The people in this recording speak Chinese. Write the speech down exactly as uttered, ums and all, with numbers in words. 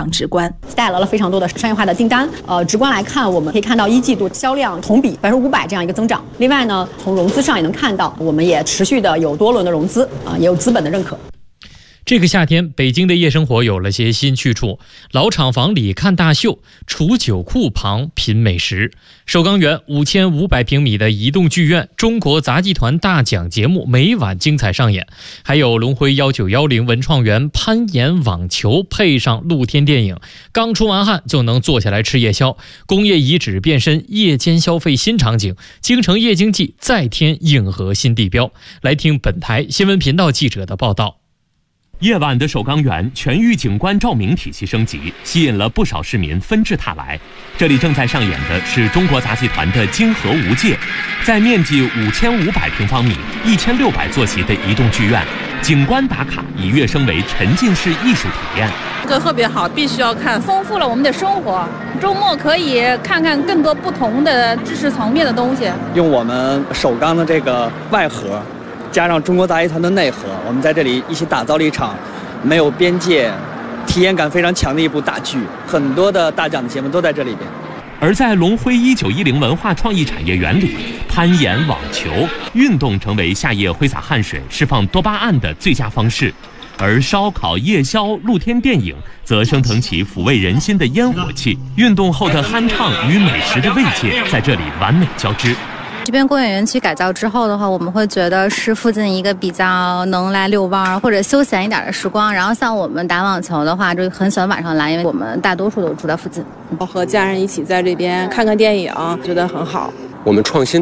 常直观， 带来了非常多的商业化的订单。呃，直观来看，我们可以看到一季度销量同比百分之五百这样一个增长。另外呢，从融资上也能看到，我们也持续的有多轮的融资啊、呃，也有资本的认可。 这个夏天，北京的夜生活有了些新去处。老厂房里看大秀，储酒库旁品美食。首钢园五千五百平米的移动剧院，中国杂技团大奖节目每晚精彩上演。还有龙辉一九一零文创园攀岩网球，配上露天电影，刚出完汗就能坐下来吃夜宵。工业遗址变身夜间消费新场景，京城夜经济再添硬核新地标。来听本台新闻频道记者的报道。 夜晚的首钢园全域景观照明体系升级，吸引了不少市民纷至沓来。这里正在上演的是中国杂技团的《金河无界》。在面积五千五百平方米、一千六百座席的移动剧院，景观打卡已跃升为沉浸式艺术体验。 这个特别好，必须要看，丰富了我们的生活。周末可以看看更多不同的知识层面的东西。 用我们首钢的这个外核，加上中国杂技团的内核，我们在这里一起打造了一场没有边界、体验感非常强的一部大剧。很多的大奖的节目都在这里边。 而在龙辉一九一零文化创意产业园里，攀岩、网球运动成为夏夜挥洒汗水、释放多巴胺的最佳方式，而烧烤、夜宵、露天电影则升腾起抚慰人心的烟火气。运动后的酣畅与美食的慰藉在这里完美交织。 这边公园园区改造之后的话，我们会觉得是附近一个比较能来遛弯或者休闲一点的时光。然后像我们打网球的话，就很喜欢晚上来，因为我们大多数都住在附近。 和家人一起在这边看看电影，觉得很好。 我们创新